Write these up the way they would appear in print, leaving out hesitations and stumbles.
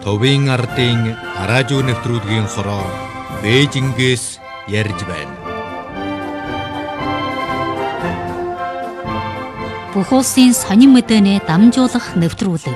Товын ардын радио нэвтрүүлгийн хороо Бээжингээс ярьж байна. Бүх улсын сонин мэдээний дамжуулах нэвтрүүлэг.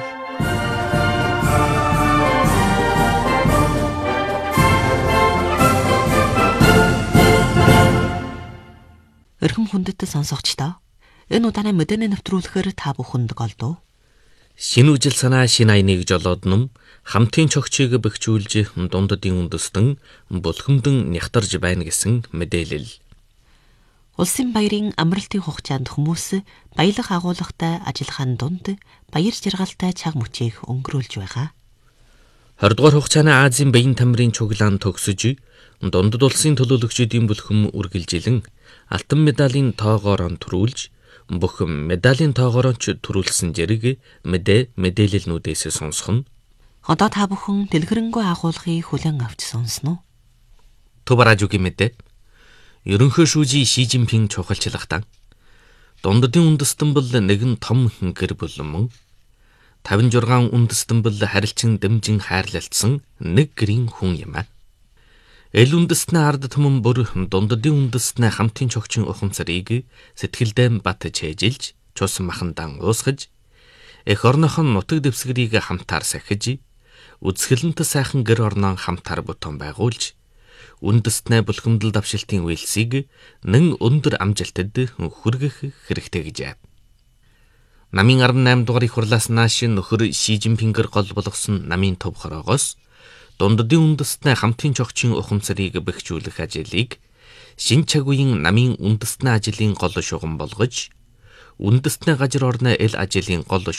Эрхэм хүндэт сонсогчдоо энэ удааны мэдээний нэвтрүүлгээр та бүхэнд голдов. Шинэ үжил санаа шинэ айныг жолоод ном хамтын чогчийг бэхжүүлж дунддын үндэстэн булхимдан нягтарж байна гэсэн мэдээлэл. Улсын баярын амралтын хугацаанд хүмүүс баялаг агуулгатай ажиллахын дунд баяр жаргалтай цаг мөчийг өнгөрүүлж байгаа. 20 дугаар хугацааны Азийн баян тамирын чуглаан төгсөж дундад улсын төлөөлөгчдийн бүлхэм үргэлжилэн алтан медалийн тоогоор төрүүлж бүх медалийн тоогоор төрүүлсэн зэрэг мэдээлэлнүүдээс сонсох нь. Одоо та бүхэн дэлгэрэнгүй агуулгыг хүлээн авч сонсно уу? Төв радиогийн мэдээ. Ерөнхий шүүжийн Ши Жинпин чухалчлагтан дунддын үндэстэн бол нэгэн том гэр бүл мөн 56 үндэстэн бол харилцан дэмжин хайрлалцсан нэг гэрийн хүн юм а. Эл үндэстний ард түмэн бүр дунддын үндэстний хамтын чогчин ухамсарыг сэтгэлдээ бат чэжилж цус махандан уусгаж эх орныхон нутаг дэвсгэрийг хамтаар сахиж үзэсгэлэнт сайхан гэр орноо хамтаар бутуун байгуулж үндэстний булхимдал давшилтын үйлсийг нэн өндөр амжилтад хүргэх хэрэгтэй гэжээ. Намын 18 дугаар их хурлаас нааш нөхөр Ши Жинпингэр гол болгосон намын төв хороогоос дунддын үндэстний хамтын чогчин ухамсарыг бэхжүүлэх ажлыг шинэ цаг үеийн намын үндэстний ажлын гол шугам болгож үндэстний газар орны эл ажлын гол